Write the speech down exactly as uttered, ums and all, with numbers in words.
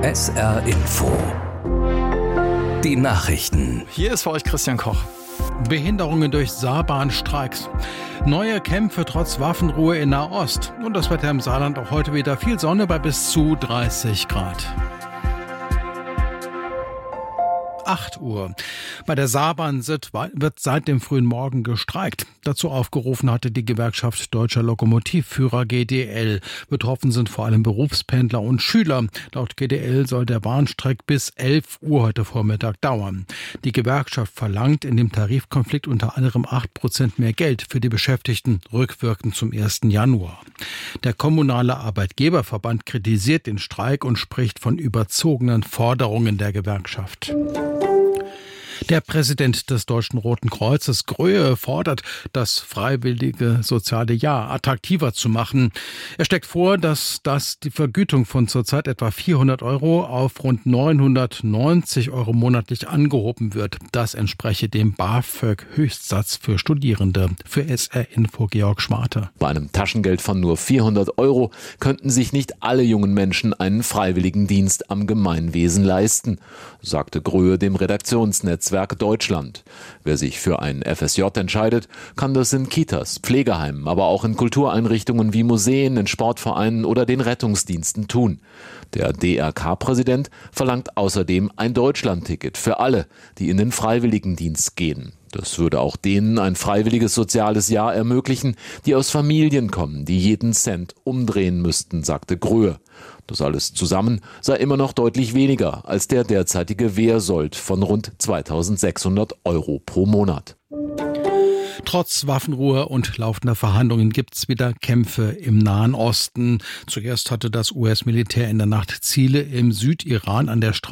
S R Info. Die Nachrichten. Hier ist für euch Christian Koch. Behinderungen durch Saarbahnstreiks. Neue Kämpfe trotz Waffenruhe in Nahost. Und das Wetter im Saarland auch heute wieder viel Sonne bei bis zu dreißig Grad. acht Uhr. Bei der Saarbahn wird seit dem frühen Morgen gestreikt. Dazu aufgerufen hatte die Gewerkschaft Deutscher Lokomotivführer G D L. Betroffen sind vor allem Berufspendler und Schüler. Laut G D L soll der Bahnstreik bis elf Uhr heute Vormittag dauern. Die Gewerkschaft verlangt in dem Tarifkonflikt unter anderem acht Prozent mehr Geld für die Beschäftigten, rückwirkend zum ersten Januar. Der kommunale Arbeitgeberverband kritisiert den Streik und spricht von überzogenen Forderungen der Gewerkschaft. Der Präsident des Deutschen Roten Kreuzes, Gröhe, fordert, das freiwillige soziale Jahr attraktiver zu machen. Er steckt vor, dass das die Vergütung von zurzeit etwa vierhundert Euro auf rund neunhundertneunzig Euro monatlich angehoben wird. Das entspreche dem BAföG-Höchstsatz für Studierende. Für S R Info Georg Schmarte. Bei einem Taschengeld von nur vierhundert Euro könnten sich nicht alle jungen Menschen einen freiwilligen Dienst am Gemeinwesen leisten, sagte Gröhe dem Redaktionsnetzwerk Deutschland. Wer sich für ein F S J entscheidet, kann das in Kitas, Pflegeheimen, aber auch in Kultureinrichtungen wie Museen, in Sportvereinen oder den Rettungsdiensten tun. Der D R K-Präsident verlangt außerdem ein Deutschlandticket für alle, die in den Freiwilligendienst gehen. Das würde auch denen ein freiwilliges soziales Jahr ermöglichen, die aus Familien kommen, die jeden Cent umdrehen müssten, sagte Gröhe. Das alles zusammen sei immer noch deutlich weniger als der derzeitige Wehrsold von rund zweitausendsechshundert Euro pro Monat. Trotz Waffenruhe und laufender Verhandlungen gibt es wieder Kämpfe im Nahen Osten. Zuerst hatte das U S-Militär in der Nacht Ziele im Südiran an der Straße